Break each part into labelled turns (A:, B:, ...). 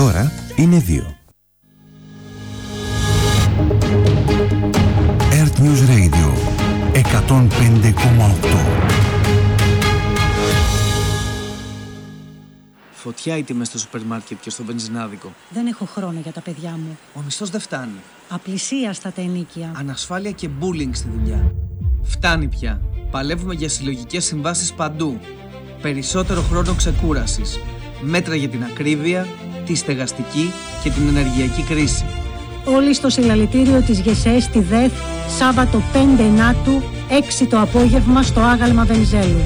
A: ώρα είναι 2. Earth News Radio 105,8.
B: Φωτιά οι τιμές στο σούπερ μάρκετ και στο βενζινάδικο.
C: Δεν έχω χρόνο για τα παιδιά μου.
B: Ο μισθός δεν φτάνει.
C: Απλησίαστα τα ενοίκια.
B: Ανασφάλεια και bullying στη δουλειά. Φτάνει πια. Παλεύουμε για συλλογικές συμβάσεις παντού. Περισσότερο χρόνο ξεκούρασης. Μέτρα για την ακρίβεια, τη στεγαστική και την ενεργειακή κρίση.
C: Όλοι στο συλλαλητήριο της ΓΕΣΕ στη ΔΕΘ, Σάββατο 5 Ενάτου, 6 το απόγευμα στο Άγαλμα Βενιζέλου.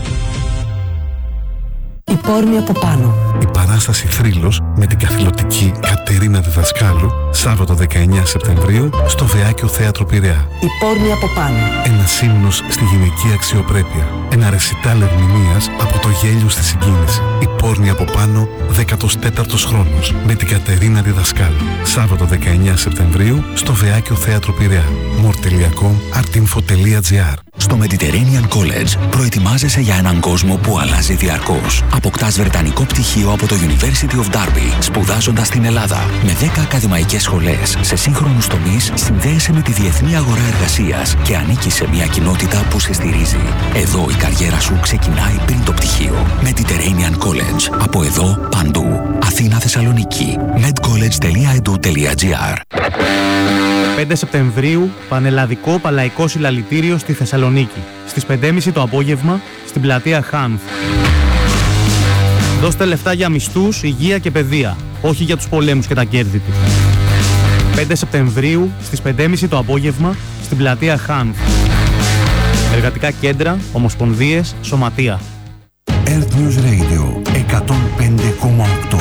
D: Η πόρνη από πάνω.
E: Η παράσταση Θρύλος με την καθηλωτική Κατερίνα Διδασκάλου, Σάββατο 19 Σεπτεμβρίου, στο Βεάκιο Θέατρο Πειραιά.
D: Η πόρνη από πάνω.
E: Ένας ύμνος στη γυναική αξιοπρέπεια. Ένα ρεσιτάλ ερμηνείας από το γέλιο στη συγκίνηση. Η πόρνη από πάνω, 14ος χρόνος, με την Κατερίνα Διδασκάλου. Σάββατο 19 Σεπτεμβρίου, στο Βεάκιο Θέατρο Πειραιά. More.com, artinfo.gr.
F: Στο Mediterranean College προετοιμάζεσαι για έναν κόσμο που αλλάζει διαρκώς. Αποκτάς βρετανικό πτυχίο από το University of Derby, σπουδάζοντας στην Ελλάδα. Με 10 ακαδημαϊκές σχολές σε σύγχρονους τομείς, συνδέεσαι με τη διεθνή αγορά εργασίας και ανήκεις σε μια κοινότητα που σε στηρίζει. Εδώ η καριέρα σου ξεκινάει πριν το πτυχίο. Mediterranean College. Από εδώ, παντού. Αθήνα, Θεσσαλονίκη. medcollege.edu.gr.
G: 5 Σεπτεμβρίου, Πανελλαδικό Παλαϊκό Συλλαλητήριο στη Θεσσαλονίκη. Στις 5.30 το απόγευμα, στην πλατεία Χάνθ. Δώστε λεφτά για μισθούς, υγεία και παιδεία, όχι για τους πολέμους και τα κέρδη τους. 5 Σεπτεμβρίου, στις 5.30 το απόγευμα, στην πλατεία Χάνθ. Εργατικά κέντρα, ομοσπονδίες, σωματεία.
A: Earth News Radio 105,8.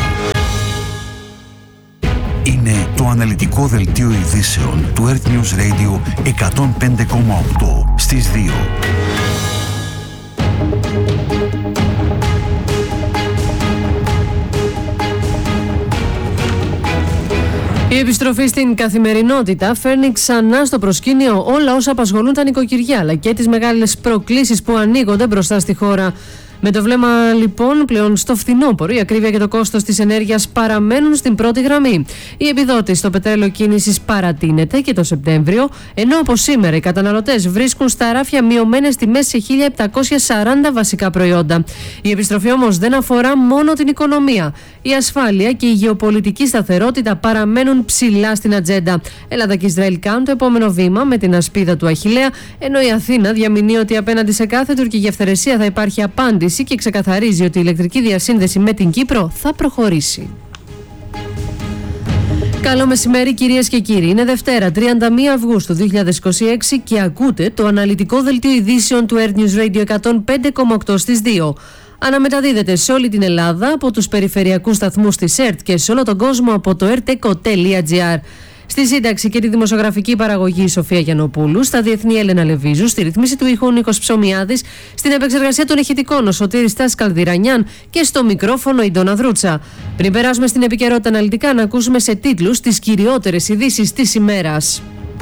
A: Είναι το αναλυτικό δελτίο ειδήσεων του Earth News Radio 105,8 στις 2.
H: Η επιστροφή στην καθημερινότητα φέρνει ξανά στο προσκήνιο όλα όσα απασχολούν τα νοικοκυριά, αλλά και τις μεγάλες προκλήσεις που ανοίγονται μπροστά στη χώρα. Με το βλέμμα λοιπόν πλέον στο φθινόπωρο, η ακρίβεια και το κόστος της ενέργειας παραμένουν στην πρώτη γραμμή. Η επιδότηση στο πετρέλαιο κίνησης παρατείνεται και το Σεπτέμβριο, ενώ από σήμερα οι καταναλωτές βρίσκουν στα ράφια μειωμένες τιμές σε 1.740 βασικά προϊόντα. Η επιστροφή όμως δεν αφορά μόνο την οικονομία. Η ασφάλεια και η γεωπολιτική σταθερότητα παραμένουν ψηλά στην ατζέντα. Ελλάδα και Ισραήλ κάνουν το επόμενο βήμα με την ασπίδα του Αχιλλέα, ενώ η Αθήνα διαμηνύει ότι απέναντι σε κάθε τουρκική αυθαιρεσία θα υπάρχει απάντηση και ξεκαθαρίζει ότι η ηλεκτρική διασύνδεση με την Κύπρο θα προχωρήσει. Καλό μεσημέρι κυρίες και κύριοι. Είναι Δευτέρα 31 Αυγούστου 2026 και ακούτε το αναλυτικό δελτίο ειδήσεων του Earth News Radio 105,8 στις 2. Αναμεταδίδεται σε όλη την Ελλάδα από τους περιφερειακούς σταθμούς της ΕΡΤ και σε όλο τον κόσμο από το erteco.gr. Στη σύνταξη και τη δημοσιογραφική παραγωγή η Σοφία Γιαννοπούλου, στα διεθνή Έλενα Λεβίζου, στη ρυθμίση του ήχου Νίκος Ψωμιάδης, στην επεξεργασία των ηχητικών ο Σωτήρης Καλδυρανιάν και στο μικρόφωνο η Ντόνα Δρούτσα. Πριν περάσουμε στην επικαιρότητα αναλυτικά, να ακούσουμε σε τίτλους τις κυριότερες ειδήσεις της ημέρας.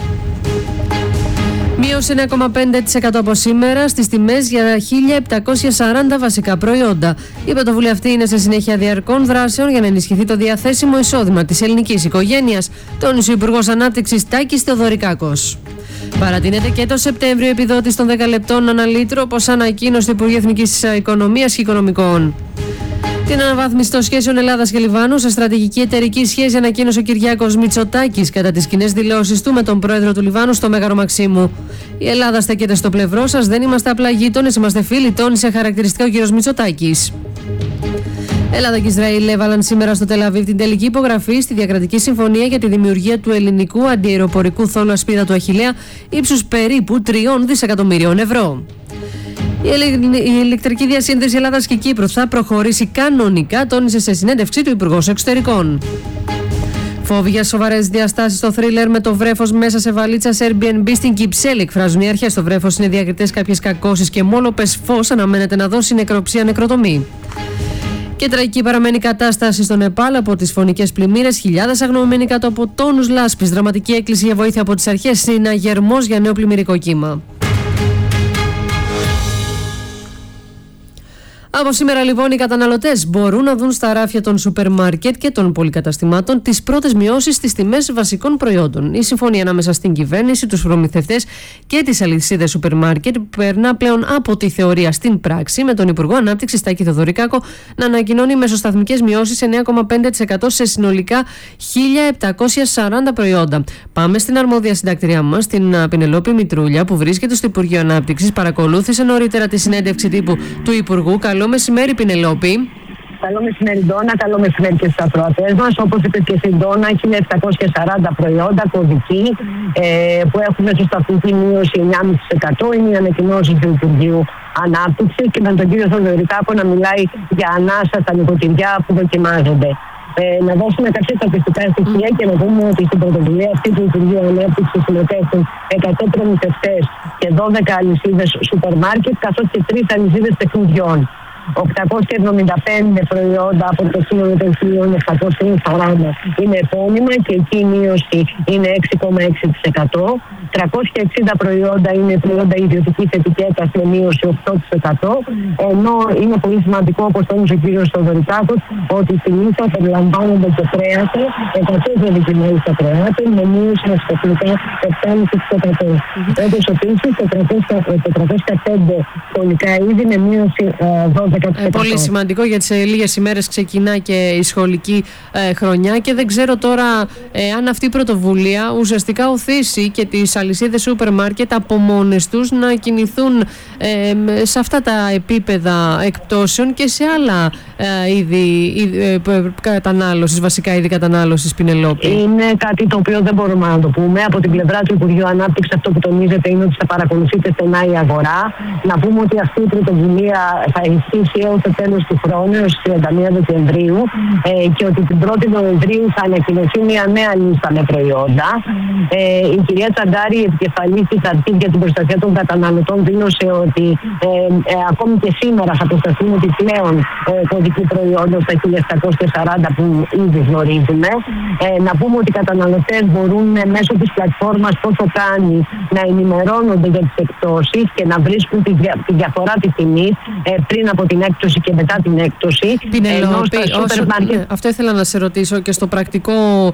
H: Μείωση 9,5% από σήμερα στις τιμές για 1.740 βασικά προϊόντα. Η πρωτοβουλία αυτή είναι σε συνέχεια διαρκών δράσεων για να ενισχυθεί το διαθέσιμο εισόδημα της ελληνικής οικογένειας, τόνισε ο Υπουργός Ανάπτυξης Τάκης Θεοδωρικάκος. Παρατείνεται και το Σεπτέμβριο επιδότηση των 10 λεπτών ανά λίτρο, όπως ανακοίνωσε το Υπουργείο Εθνικής Οικονομίας και Οικονομικών. Την αναβάθμιση των σχέσεων Ελλάδας και Λιβάνου σε στρατηγική εταιρική σχέση ανακοίνωσε ο Κυριάκος Μητσοτάκης κατά τις κοινές δηλώσεις του με τον πρόεδρο του Λιβάνου στο Μέγαρο Μαξίμου. Η Ελλάδα στέκεται στο πλευρό σας, δεν είμαστε απλά γείτονες, είμαστε φίλοι, τόνισε χαρακτηριστικά ο κ. Μητσοτάκης. Ελλάδα και Ισραήλ έβαλαν σήμερα στο Τελαβίβ την τελική υπογραφή στη διακρατική συμφωνία για τη δημιουργία του ελληνικού αντιαεροπορικού θόλου ασπίδα του Αχιλλέα ύψους περίπου 3 δισεκατομμυρίων ευρώ. Η ηλεκτρική διασύνδεση Ελλάδας και Κύπρου θα προχωρήσει κανονικά, τόνισε σε συνέντευξή του Υπουργός Εξωτερικών. Φόβοι για σοβαρές διαστάσεις στο θρίλερ με το βρέφος μέσα σε βαλίτσα σε Airbnb στην Κυψέλη εκφράζουν οι αρχές. Στο βρέφος είναι διακριτές κάποιες κακώσεις και μόλοπες φως αναμένεται να δώσει νεκροψία νεκροτομή. Και τραγική παραμένει η κατάσταση στο Νεπάλ από τις φωνικές πλημμύρες. Χιλιάδες αγνοωμένοι κάτω από τόνους λάσπης. Δραματική έκκληση για βοήθεια από τις αρχές. Συναγερμός για νέο πλημμυρικό κύμα. Από σήμερα λοιπόν οι καταναλωτές μπορούν να δουν στα ράφια των σούπερ μάρκετ και των πολυκαταστημάτων τις πρώτες μειώσεις στις τιμές βασικών προϊόντων. Η συμφωνία ανάμεσα στην κυβέρνηση, τους προμηθευτές και τις αλυσίδες σούπερ μάρκετ περνά πλέον από τη θεωρία στην πράξη, με τον Υπουργό Ανάπτυξης Τάκη Θεοδωρικάκο να ανακοινώνει μεσοσταθμικές μειώσεις 9,5% σε συνολικά 1.740 προϊόντα. Πάμε στην αρμόδια συντακτηριά μας, την Πινελόπη Μητρούλια, που βρίσκεται στο Υπουργείο Ανάπτυξης. Παρακολούθησε νωρίτερα τη συνέντευξη τύπου του Υπουργού. Καλό μεσημέρι, Πινελόπη.
I: Καλό μεσημέρι, Ντόνα. Καλό μεσημέρι και στους ακροατές μας. Όπως είπε και στην Ντόνα, 1.740 προϊόντα κωδικοί που έχουν μεσοσταθμική μείωση 9,5%. Είναι οι ανακοινώσεις του Υπουργείου Ανάπτυξης και με τον κύριο Θεοδωρικάκο να μιλάει για ανάσα στα νοικοκυριά που δοκιμάζονται. Να δώσουμε κάποια στατιστικά στοιχεία και να πούμε ότι στην πρωτοβουλία αυτή του Υπουργείου Ανάπτυξης συμμετέχουν 100 προμηθευτές και 12 αλυσίδες σούπερ μάρκετ, καθώς και 3 αλυσίδες παιχνιδιών. 875 προϊόντα από το σύνολο των 1.740 είναι επώνυμα και εκεί η μείωση είναι 6,6%. 360 προϊόντα είναι προϊόντα ιδιωτικής ετικέτας με μείωση 8%. Ενώ είναι πολύ σημαντικό, όπως τόνισε ο κ. Θεοδωρικάκος, ότι στη λίστα περιλαμβάνονται και κρέατα, 100 δοκιμασίες κρεάτων με μείωση μεσοσταθμικά 7,5%. Όπως επίσης 405 σχολικά είδη με μείωση 12%.
H: Πολύ σημαντικό, γιατί σε λίγες ημέρες ξεκινά και η σχολική χρονιά και δεν ξέρω τώρα αν αυτή η πρωτοβουλία ουσιαστικά οθήσει και τις αλυσίδες σούπερ μάρκετ από μόνες τους να κινηθούν σε αυτά τα επίπεδα εκπτώσεων και σε άλλα είδη κατανάλωσης, βασικά είδη κατανάλωσης, Πινελόπη. Είναι
I: κάτι το οποίο δεν μπορούμε να το πούμε. Από την πλευρά του Υπουργείου Ανάπτυξης αυτό που τονίζεται είναι ότι θα παρακολουθείτε στενά η αγορά. Να πούμε ότι αυτή η πρωτοβουλία θα ισχύσει έως το τέλος του χρόνου, έως 31 Δεκεμβρίου, και ότι την 1η Νοεμβρίου θα ανακοινωθεί μια νέα λίστα με προϊόντα. Η κυρία Τσαντάρη, η επικεφαλής της Αρχής για την Προστασία των Καταναλωτών, δήλωσε ότι ακόμη και σήμερα θα προσταθούν επιπλέον κωδικοί προϊόντων στα 1.740 που ήδη γνωρίζουμε. Να πούμε ότι οι καταναλωτές μπορούν μέσω της πλατφόρμας Πόσο Κάνει να ενημερώνονται για τις εκπτώσεις και να βρίσκουν τη διαφορά της τιμής πριν από την έκπτωση και μετά την έκπτωση.
H: Πινελόπη, αυτό ήθελα να σε ρωτήσω, και στο πρακτικό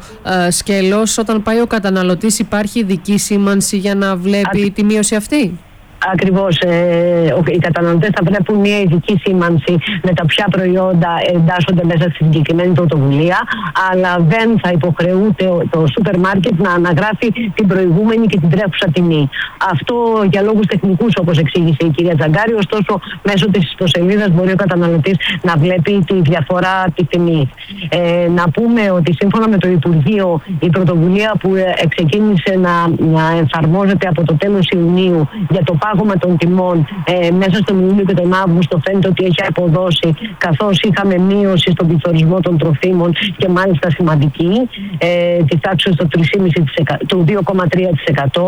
H: σκέλος, όταν πάει ο καταναλωτής υπάρχει ειδική σήμανση για να βλέπει τη μείωση αυτή?
I: Ακριβώς, οι καταναλωτές θα βλέπουν μια ειδική σήμανση με τα ποια προϊόντα εντάσσονται μέσα στη συγκεκριμένη πρωτοβουλία, αλλά δεν θα υποχρεούται το σούπερ μάρκετ να αναγράφει την προηγούμενη και την τρέχουσα τιμή. Αυτό για λόγους τεχνικούς, όπως εξήγησε η κυρία Τζαγκάρη, ωστόσο μέσω της ιστοσελίδας μπορεί ο καταναλωτής να βλέπει τη διαφορά της τιμής. Να πούμε ότι σύμφωνα με το Υπουργείο, η πρωτοβουλία που ξεκίνησε να εφαρμόζεται από το τέλος Ιουνίου για το πάγωμα των τιμών μέσα στον Ιούλιο και τον Αύγουστο φαίνεται ότι έχει αποδώσει, καθώς είχαμε μείωση στον πληθωρισμό των τροφίμων και μάλιστα σημαντική, της τάξης του 2,3%,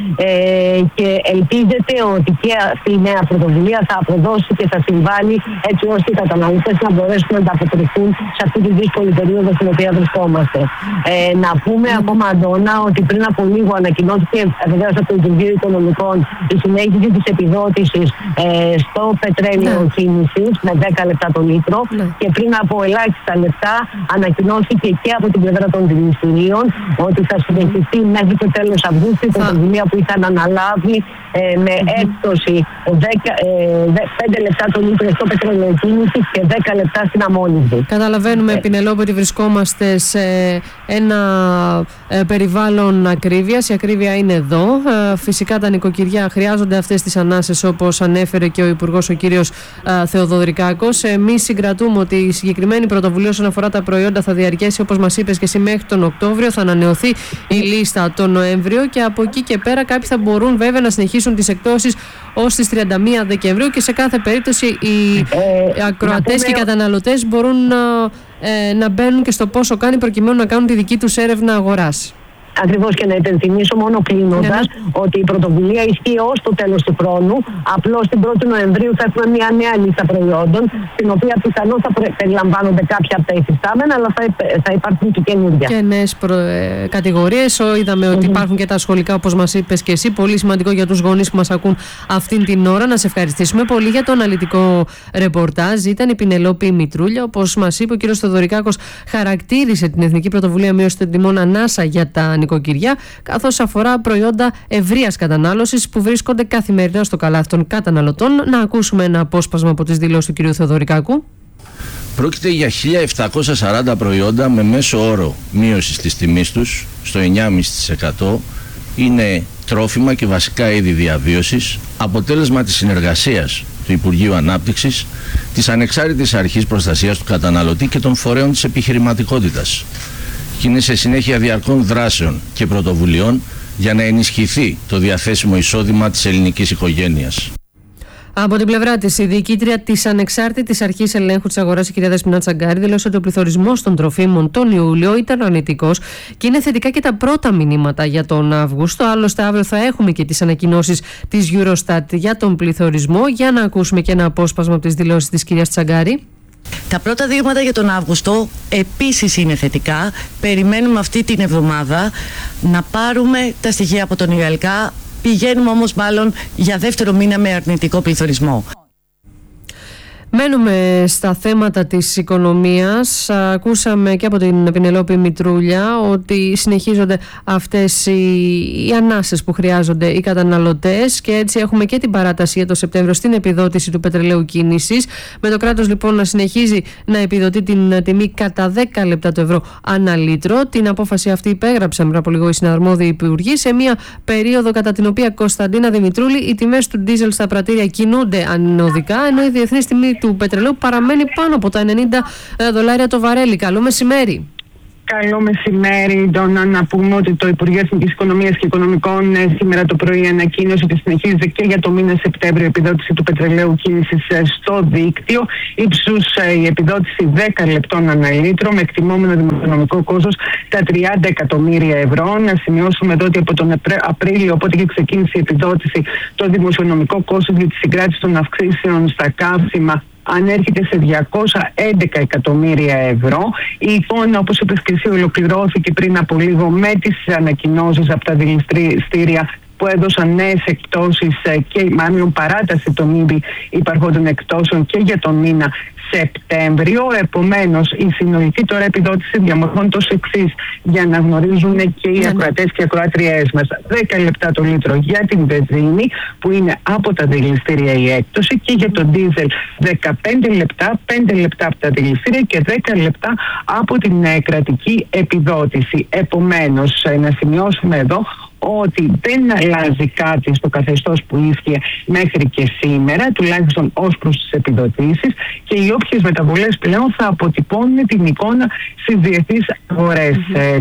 I: και ελπίζεται ότι και αυτή η νέα πρωτοβουλία θα αποδώσει και θα συμβάλλει έτσι ώστε οι καταναλωτές να μπορέσουν να ανταποκριθούν σε αυτή τη δύσκολη περίοδο στην οποία βρισκόμαστε. Να πούμε ακόμα, Αντώνα, ότι πριν από λίγο ανακοινώθηκε βεβαίως από το Υπουργείο Οικονομικών η συνέχιση της επιδότησης στο πετρέλαιο κίνησης με 10 λεπτά το λίτρο, και πριν από ελάχιστα λεπτά ανακοινώθηκε και από την πλευρά των δημιστηρίων ότι θα συνεχιστεί μέχρι το τέλος Αυγούστου η πρωτοβουλία που είχαν αναλάβει με έκπτωση 5 λεπτά το λίτρο στο πετρέλαιο κίνησης και 10 λεπτά στην αμμόνιδη.
H: Καταλαβαίνουμε, Πινελόπη, ότι βρισκόμαστε σε ένα περιβάλλον ακρίβειας. Η ακρίβεια είναι εδώ. Φυσικά τα νοικοκυριά χρειάζονται αυτές τις ανάσες, όπως ανέφερε και ο Υπουργός, ο κύριος Θεοδωρικάκος. Εμείς συγκρατούμε ότι η συγκεκριμένη πρωτοβουλία όσον αφορά τα προϊόντα θα διαρκέσει, όπως μας είπες και εσύ, μέχρι τον Οκτώβριο. Θα ανανεωθεί η λίστα τον Νοέμβριο και από εκεί και πέρα κάποιοι θα μπορούν βέβαια να συνεχίσουν τις εκπτώσεις ως τις 31 Δεκεμβρίου και σε κάθε περίπτωση οι ακροατές και οι καταναλωτές μπορούν να μπαίνουν και στο Πόσο Κάνει προκειμένου να κάνουν τη δική τους έρευνα αγοράς.
I: Ακριβώς, και να υπενθυμίσω μόνο κλείνοντας ότι η πρωτοβουλία ισχύει ως το τέλος του χρόνου. Απλώς την 1η Νοεμβρίου θα έχουμε μια νέα λίστα προϊόντων, στην οποία πιθανώς θα περιλαμβάνονται κάποια από τα υφιστάμενα, αλλά θα υπάρχουν και καινούργια.
H: Και νέες κατηγορίες. Είδαμε ότι υπάρχουν και τα σχολικά, όπως μας είπες και εσύ. Πολύ σημαντικό για τους γονείς που μας ακούν αυτήν την ώρα. Να σε ευχαριστήσουμε πολύ για το αναλυτικό ρεπορτάζ. Ήταν η Πινελόπη Μητρούλια. Όπως μας είπε ο κ. Θεοδωρικάκος, χαρακτήρισε την Εθνική Πρωτοβουλία Μείωσης των Τιμών ανάσα για τα νοικοκυριά, καθώς αφορά προϊόντα ευρείας κατανάλωσης που βρίσκονται καθημερινά στο καλάθι των καταναλωτών. Να ακούσουμε ένα απόσπασμα από τις δηλώσεις του κ. Θεοδωρικάκου.
J: Πρόκειται για 1.740 προϊόντα με μέσο όρο μείωσης της τιμής τους στο 9,5%. Είναι τρόφιμα και βασικά είδη διαβίωσης, αποτέλεσμα της συνεργασίας του Υπουργείου Ανάπτυξης, της Ανεξάρτητης Αρχής Προστασίας του Καταναλωτή και των φορέων της επιχειρηματικότητας. Και είναι σε συνέχεια διαρκών δράσεων και πρωτοβουλειών για να ενισχυθεί το διαθέσιμο εισόδημα της ελληνικής οικογένειας.
H: Από την πλευρά της, η διοικήτρια της Ανεξάρτητης Αρχής Ελέγχου της Αγοράς, η κυρία Δεσπινά Τσαγκάρη, δήλωσε ότι ο πληθωρισμός των τροφίμων τον Ιούλιο ήταν αρνητικός και είναι θετικά και τα πρώτα μηνύματα για τον Αύγουστο. Άλλωστε, αύριο θα έχουμε και τις ανακοινώσεις της Eurostat για τον πληθωρισμό. Για να ακούσουμε και ένα απόσπασμα από τις δηλώσεις της κυρίας Τσαγκάρη.
K: Τα πρώτα δείγματα για τον Αύγουστο επίσης είναι θετικά. Περιμένουμε αυτή την εβδομάδα να πάρουμε τα στοιχεία από τον ΙΑΛΚΑ. Πηγαίνουμε όμως μάλλον για δεύτερο μήνα με αρνητικό πληθωρισμό.
H: Μένουμε στα θέματα της οικονομίας. Ακούσαμε και από την Πινελόπη Μητρούλια ότι συνεχίζονται αυτές οι ανάσες που χρειάζονται οι καταναλωτές, και έτσι έχουμε και την παράταση για το Σεπτέμβριο στην επιδότηση του πετρελαίου κίνησης, με το κράτος λοιπόν να συνεχίζει να επιδοτεί την τιμή κατά 10 λεπτά το ευρώ ανά λίτρο. Την απόφαση αυτή υπέγραψαν πριν από λίγο οι συναρμόδιοι υπουργοί σε μια περίοδο κατά την οποία, Κωνσταντίνα Δημητρούλη, οι τιμές του ντίζελ στα πρατήρια κινούνται ανωδικά, ενώ η διεθνής τιμή του πετρελαίου παραμένει πάνω από τα $90 το βαρέλι. Καλό μεσημέρι.
L: Καλό μεσημέρι, Ντόνα. Να πούμε ότι το Υπουργείο Εθνικής Οικονομίας και Οικονομικών σήμερα το πρωί ανακοίνωσε ότι συνεχίζεται και για το μήνα Σεπτέμβριο η επιδότηση του πετρελαίου κίνησης στο δίκτυο. Ύψους η επιδότηση 10 λεπτών ανά λίτρο, με εκτιμόμενο δημοσιονομικό κόστος τα 30 εκατομμύρια ευρώ. Να σημειώσουμε εδώ ότι από τον Απρίλιο, οπότε και ξεκίνησε η επιδότηση, το δημοσιονομικό κόστος για τη συγκράτηση των αυξήσεων στα καύσιμα ανέρχεται σε 211 εκατομμύρια ευρώ. Η εικόνα, όπως είπες και εσύ, ολοκληρώθηκε πριν από λίγο με τις ανακοινώσεις από τα δηληστήρια που έδωσαν νέες εκπτώσεις και μάλλον παράταση των ήδη υπαρχόντων εκπτώσεων και για τον μήνα Σεπτέμβριο. Επομένως, η συνολική τώρα επιδότηση διαμορφώνεται ως εξής, για να γνωρίζουν και οι ακροατές και οι ακροάτριές μας. 10 λεπτά το λίτρο για την βενζίνη, που είναι από τα δηληστήρια η έκπτωση, και για τον ντίζελ 15 λεπτά, 5 λεπτά από τα δηληστήρια και 10 λεπτά από την κρατική επιδότηση. Επομένως, να σημειώσουμε εδώ ότι δεν αλλάζει κάτι στο καθεστώς που ίσχυε μέχρι και σήμερα, τουλάχιστον ως προς τις επιδοτήσεις, και οι όποιες μεταβολές πλέον θα αποτυπώνουν την εικόνα στις διεθνείς αγορές.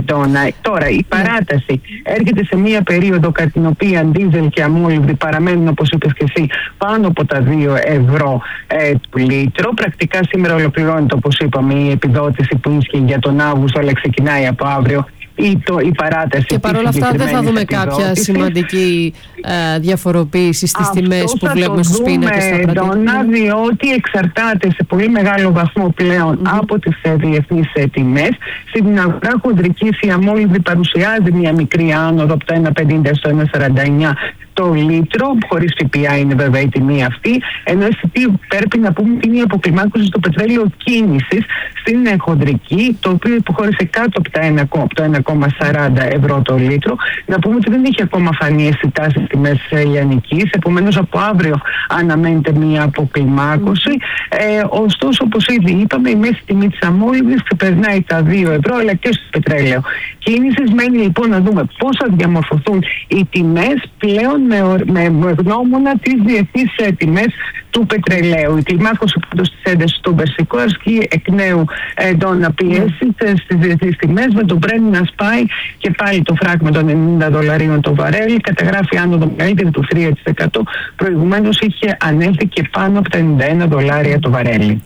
L: Τώρα, η παράταση έρχεται σε μία περίοδο κατά την οποία ντίζελ και αμόλυβδη παραμένουν, όπως είπες και εσύ, πάνω από τα 2 ευρώ του λίτρο. Πρακτικά σήμερα ολοκληρώνεται, όπως είπαμε, η επιδότηση που ίσχυε για τον Αύγουστο, αλλά ξεκινάει από αύριο η παράταση.
H: Και παρόλα αυτά δεν θα δούμε κάποια σημαντική διαφοροποίηση στις τιμές που βλέπουμε στους πίνακες στα πρατήρια.
L: Διότι εξαρτάται σε πολύ μεγάλο βαθμό πλέον από τις διεθνείς τιμές. Στην αγορά χοντρικής η αμόλυβδη παρουσιάζει μια μικρή άνοδο από το 1,50 στο 1,49 το λίτρο, χωρίς ΦΠΑ είναι βέβαια η τιμή αυτή, ενώ πρέπει να πούμε ότι είναι η αποκλιμάκωση στο πετρέλαιο κίνησης στην χοντρική, το οποίο υποχώρησε κάτω από το 1,40 ευρώ το λίτρο. Να πούμε ότι δεν έχει ακόμα φανεί αισθητά στις τιμές λιανικής, επομένως από αύριο αναμένεται μια αποκλιμάκωση. Ωστόσο, όπως ήδη είπαμε, η μέση τιμή της αμόλυβδης ξεπερνάει τα 2 ευρώ, αλλά και στο πετρέλαιο κίνησης. Μένει λοιπόν να δούμε πώς θα διαμορφωθούν οι τιμές πλέον με γνώμονα τις διεθνείς τιμές του πετρελαίου. Η κλιμάκωση πάντως της έντασης στον Περσικό ασκεί εκ νέου να πιέσει στις διεθνείς τιμές, με το Brent να σπάει και πάλι το φράγμα των $90 το βαρέλι, καταγράφει άνοδο μεγαλύτερη του 3%. Προηγουμένως είχε ανέλθει και πάνω από τα $91 το βαρέλι.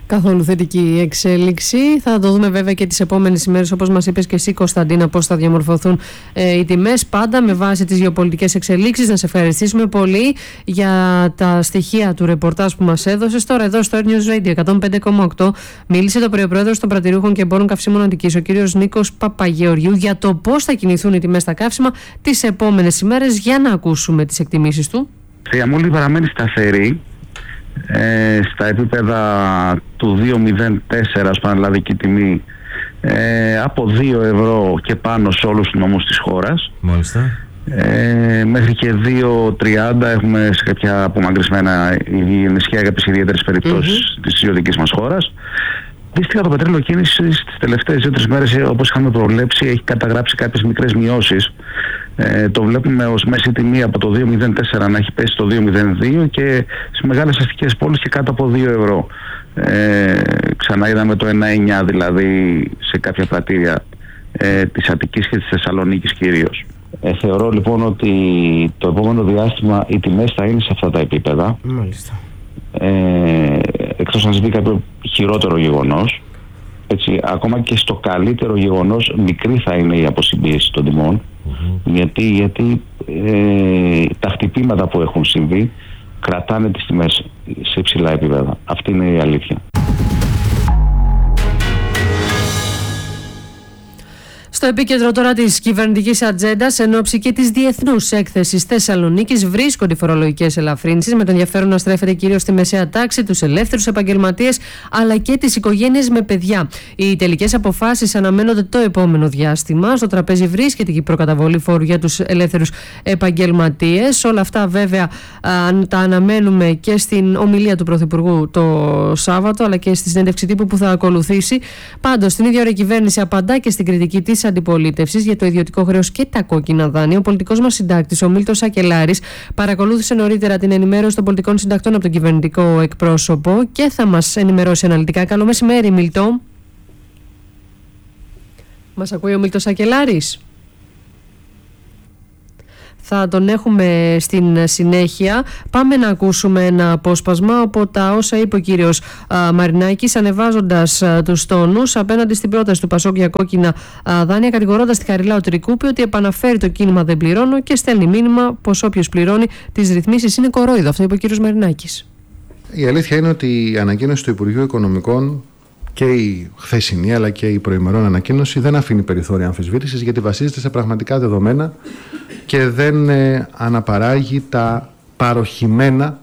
H: Καθόλου θετική εξέλιξη. Θα το δούμε βέβαια και τις επόμενες ημέρες, όπως μας είπες και εσύ, Κωνσταντίνα, πώς θα διαμορφωθούν οι τιμές, πάντα με βάση τις γεωπολιτικές εξελίξεις. Να σε ευχαριστήσουμε πολύ για τα στοιχεία του ρεπορτάζ που μας έδωσες. Τώρα εδώ στο Air News Radio 105,8 μίλησε το Περιοπρόεδρος των Πρατηριούχων και Εμπόρων Καυσίμων Αττικής, ο κύριος Νίκος Παπαγεωργιού, για το πώς θα κινηθούν οι τιμές στα καύσιμα τις επόμενες ημέρες. Για να ακούσουμε τις εκτιμήσεις του.
M: Η αμμόλυ παραμένει σταθερή στα επίπεδα του 2,04 ως πανελλαδική τιμή, από 2 ευρώ και πάνω σε όλους τους νομούς της χώρας.
N: Μάλιστα.
M: Μέχρι και 2,30 έχουμε σε κάποια απομακρυσμένα νησιά για τις ιδιαίτερες περιπτώσεις της ιδιωτικής μας χώρας. Δυστυχώς το πετρέλαιο κίνηση στις τελευταίες 2-3 μέρες, όπως είχαμε προβλέψει, έχει καταγράψει κάποιες μικρές μειώσεις. Το βλέπουμε ως μέση τιμή από το 2,04 να έχει πέσει στο 2,02 και στις μεγάλες αστικές πόλεις και κάτω από 2 ευρώ. Ξανά είδαμε το 1,9 δηλαδή σε κάποια πρατήρια της Αττικής και της Θεσσαλονίκης κυρίως. Θεωρώ λοιπόν ότι το επόμενο διάστημα οι τιμές θα είναι σε αυτά τα επίπεδα.
N: Μάλιστα.
M: Εκτός αν συμβεί κάποιο χειρότερο γεγονός, έτσι, ακόμα και στο καλύτερο γεγονός μικρή θα είναι η αποσυμπίεση των τιμών, γιατί τα χτυπήματα που έχουν συμβεί κρατάνε τις τιμές σε υψηλά επίπεδα. Αυτή είναι η αλήθεια.
H: Στο επίκεντρο τώρα της κυβερνητικής ατζέντας, εν ώψη και της διεθνούς έκθεσης Θεσσαλονίκης, βρίσκονται οι φορολογικές ελαφρύνσεις, με το ενδιαφέρον να στρέφεται κυρίως στη μεσαία τάξη, τους ελεύθερους επαγγελματίες αλλά και τις οικογένειες με παιδιά. Οι τελικές αποφάσεις αναμένονται το επόμενο διάστημα. Στο τραπέζι βρίσκεται και η προκαταβολή φόρου για τους ελεύθερους επαγγελματίες. Όλα αυτά βέβαια τα αναμένουμε και στην ομιλία του Πρωθυπουργού το Σάββατο, αλλά και στη συνέντευξη τύπου που θα ακολουθήσει. Πάντως, στην ίδια ώρα η κυβέρνηση απαντά και στην κριτική της αντιπολίτευσης για το ιδιωτικό χρέος και τα κόκκινα δάνεια. Ο πολιτικός μας συντάκτης, ο Μίλτος Σακελάρης, παρακολούθησε νωρίτερα την ενημέρωση των πολιτικών συντακτών από τον κυβερνητικό εκπρόσωπο και θα μας ενημερώσει αναλυτικά. Καλό μεσημέρι, Μίλτο. Μας ακούει ο Μίλτος Σακελάρης? Θα τον έχουμε στην συνέχεια. Πάμε να ακούσουμε ένα απόσπασμα από τα όσα είπε ο κύριος Μαρινάκης, ανεβάζοντας τους τόνους απέναντι στην πρόταση του Πασόκ για κόκκινα δάνεια, κατηγορώντας τη Χαριλάου Τρικούπη ότι επαναφέρει το κίνημα «Δεν πληρώνω» και στέλνει μήνυμα πως όποιος πληρώνει τις ρυθμίσεις είναι κορόιδο. Αυτό είπε ο κύριος Μαρινάκης.
O: Η αλήθεια είναι ότι η ανακοίνωση του Υπουργείου Οικονομικών, και η χθεσινή αλλά και η προημερών ανακοίνωση, δεν αφήνει περιθώρια αμφισβήτησης, γιατί βασίζεται σε πραγματικά δεδομένα και δεν αναπαράγει τα παροχημένα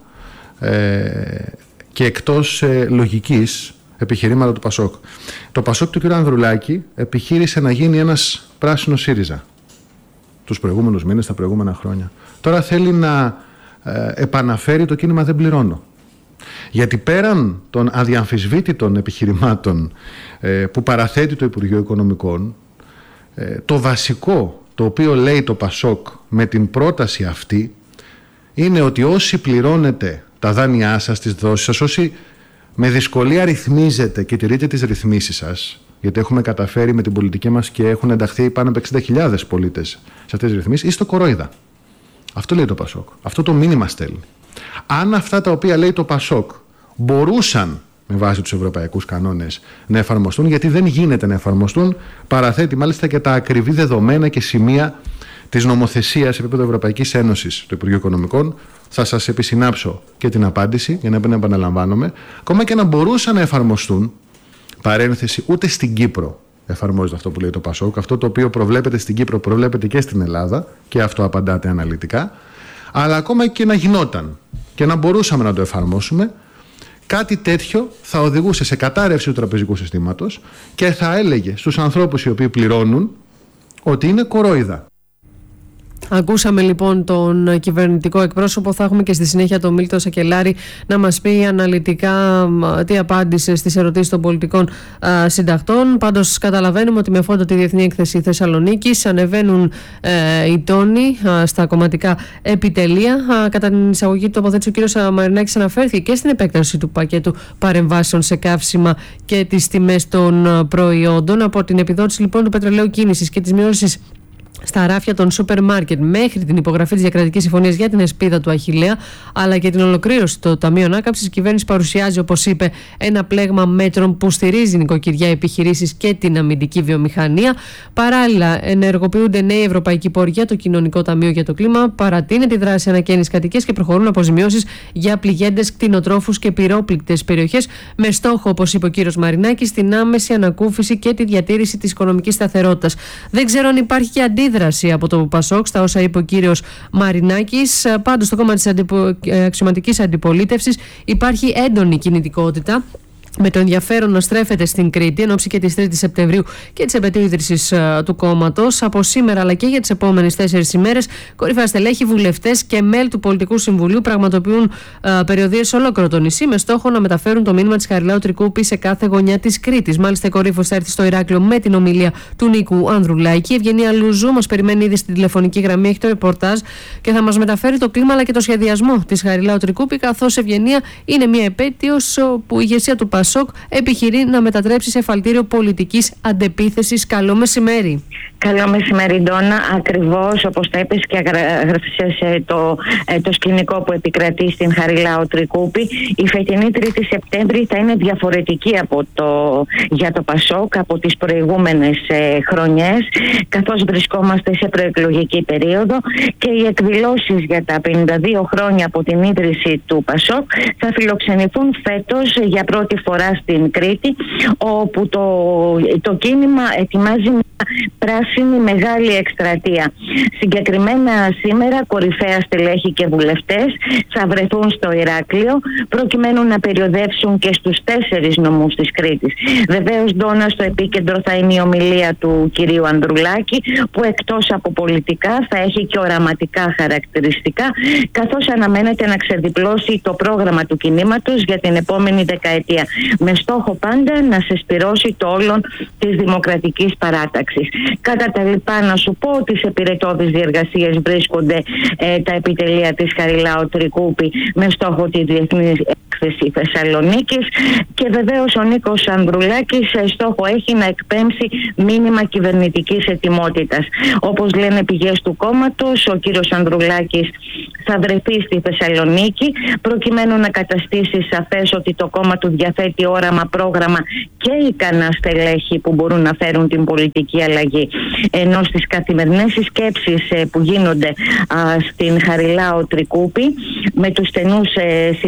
O: και εκτός λογικής επιχειρήματα του Πασόκ. Το Πασόκ του κ. Ανδρουλάκη επιχείρησε να γίνει ένας πράσινος ΣΥΡΙΖΑ τους προηγούμενους μήνες, τα προηγούμενα χρόνια. Τώρα θέλει να επαναφέρει το κίνημα «Δεν πληρώνω». Γιατί πέραν των αδιαμφισβήτητων επιχειρημάτων που παραθέτει το Υπουργείο Οικονομικών, το βασικό το οποίο λέει το Πασόκ με την πρόταση αυτή είναι ότι όσοι πληρώνετε τα δάνειά σας, τις δόσεις σας, όσοι με δυσκολία ρυθμίζετε και τηρείτε τις ρυθμίσεις σας, γιατί έχουμε καταφέρει με την πολιτική μας και έχουν ενταχθεί πάνω από 60.000 πολίτες σε αυτές τις ρυθμίσεις, είστε κορόιδα. Αυτό λέει το Πασόκ. Αυτό το μήνυμα στέλνει. Αν αυτά τα οποία λέει το Πασόκ μπορούσαν με βάση τους ευρωπαϊκούς κανόνες να εφαρμοστούν, γιατί δεν γίνεται να εφαρμοστούν, παραθέτει μάλιστα και τα ακριβή δεδομένα και σημεία της νομοθεσίας σε επίπεδο Ευρωπαϊκής Ένωσης του Υπουργείου Οικονομικών. Θα σας επισυνάψω και την απάντηση για να μην επαναλαμβάνομαι. Ακόμα και να μπορούσαν να εφαρμοστούν, παρένθεση, ούτε στην Κύπρο εφαρμόζεται αυτό που λέει το Πασόκ. Αυτό το οποίο προβλέπεται στην Κύπρο προβλέπεται και στην Ελλάδα, και αυτό απαντάτε αναλυτικά. Αλλά ακόμα και να γινόταν και να μπορούσαμε να το εφαρμόσουμε, κάτι τέτοιο θα οδηγούσε σε κατάρρευση του τραπεζικού συστήματος και θα έλεγε στους ανθρώπους οι οποίοι πληρώνουν ότι είναι κορόιδα.
H: Ακούσαμε λοιπόν τον κυβερνητικό εκπρόσωπο. Θα έχουμε και στη συνέχεια τον Μίλτο Σακελάρη να μας πει αναλυτικά τι απάντησε στις ερωτήσεις των πολιτικών συντακτών. Πάντως καταλαβαίνουμε ότι με φόντο τη Διεθνή Έκθεση Θεσσαλονίκης ανεβαίνουν οι τόνοι στα κομματικά επιτελεία. Κατά την εισαγωγή του τοποθέτηση ο κ. Μαρινάκης αναφέρθηκε και στην επέκταση του πακέτου παρεμβάσεων σε καύσιμα και τις τιμές των προϊόντων. Από την επιδότηση λοιπόν του πετρελαίου κίνησης και τις μειώσεις στα ράφια των σούπερ μάρκετ μέχρι την υπογραφή της διακρατικής συμφωνίας για την Εσπίδα του Αχιλλέα, αλλά και την ολοκλήρωση των Ταμείων Ανάκαμψης, η κυβέρνηση παρουσιάζει, όπως είπε, ένα πλέγμα μέτρων που στηρίζει νοικοκυριά, επιχειρήσεις και την αμυντική βιομηχανία. Παράλληλα, ενεργοποιούνται νέοι ευρωπαϊκοί πόροι για το Κοινωνικό Ταμείο για το Κλίμα, παρατείνεται η δράση ανακαίνιση κατοικίας και προχωρούν αποζημιώσεις για πληγέντες κτηνοτρόφους και πυρόπληκτες περιοχές, με στόχο, όπως είπε ο κύριος Μαρινάκης, την άμεση ανακούφιση και τη διατήρηση της οικονομικής σταθερότητας. Δεν ξέρω αν υπάρχει και αντίδραση από το Πασόκ στα όσα είπε ο κύριος Μαρινάκης. Πάντως, στο κόμμα της αξιωματικής αντιπολίτευσης υπάρχει έντονη κινητικότητα, με το ενδιαφέρον να στρέφεται στην Κρήτη εν ώψη και της 3ης Σεπτεμβρίου και της επετείου ίδρυσης του κόμματος. Από σήμερα αλλά και για τις επόμενες 4 ημέρες, κορυφαία στελέχη, βουλευτές και μέλη του Πολιτικού Συμβουλίου πραγματοποιούν περιοδίες σε ολόκληρο το νησί, με στόχο να μεταφέρουν το μήνυμα της Χαριλάου Τρικούπη σε κάθε γωνιά της Κρήτης. Μάλιστα, η κορύφος θα έρθει στο Ηράκλειο με την ομιλία του Νίκου Ανδρουλάκη. Η Ευγενία Λουζού μας περιμένει ήδη στην τηλεφωνική γραμμή, έχει το ρεπορτάζ και θα μας μεταφέρει το κλίμα αλλά και το σχεδιασμό της Χαριλάου Τρικούπη, καθώς, Ευγενία, είναι μια επέτειος που η ηγεσία του Πασόκ επιχειρεί να μετατρέψει σε εφαλτήριο πολιτικής αντεπίθεσης. Καλό μεσημέρι.
N: Καλό μεσημέρι, Ντόνα. Ακριβώς όπως τα είπες και έγραψες το σκηνικό που επικρατεί στην Χαριλάου Τρικούπη. Η φετινή 3η Σεπτέμβρη θα είναι διαφορετική για το Πασόκ από τις προηγούμενες χρονιές, καθώς βρισκόμαστε σε προεκλογική περίοδο και οι εκδηλώσεις για τα 52 χρόνια από την ίδρυση του Πασόκ θα φιλοξενηθούν φέτος για πρώτη φορά στην Κρήτη, όπου το κίνημα ετοιμάζει μια πράσινη μεγάλη εκστρατεία. Συγκεκριμένα σήμερα κορυφαία στελέχη και βουλευτές θα βρεθούν στο Ηράκλειο προκειμένου να περιοδεύσουν και στους 4 νομούς της Κρήτης. Βεβαίως, Ντόνα, στο επίκεντρο θα είναι η ομιλία του κυρίου Ανδρουλάκη, που εκτός από πολιτικά θα έχει και οραματικά χαρακτηριστικά, καθώς αναμένεται να ξεδιπλώσει το πρόγραμμα του κινήματος για την επόμενη δεκαετία, με στόχο πάντα να συσπυρώσει το όλον της δημοκρατικής παράταξης. Κατά τα λοιπά, να σου πω ότι σε πυρετώδεις διεργασίες βρίσκονται τα επιτελεία της Χαριλάου Τρικούπη με στόχο τη Διεθνή Έκθεση Θεσσαλονίκης, και βεβαίως ο Νίκος Ανδρουλάκης στόχο έχει να εκπέμψει μήνυμα κυβερνητικής ετοιμότητας. Όπως λένε πηγές του κόμματος, ο κύριος Ανδρουλάκης θα βρεθεί στη Θεσσαλονίκη προκειμένου να καταστήσει σαφές ότι το κόμμα του διαθέτει όραμα, πρόγραμμα και ικανά στελέχη που μπορούν να φέρουν την πολιτική αλλαγή. Ενώ στις καθημερινές σκέψεις που γίνονται στην Χαριλάου Τρικούπη με τους στενούς